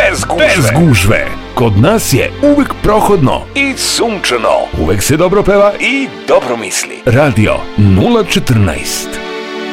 bez gužve. Kod nas je uvek prohodno i sunčano. Uvek se dobro peva i dobro misli. Radio 014.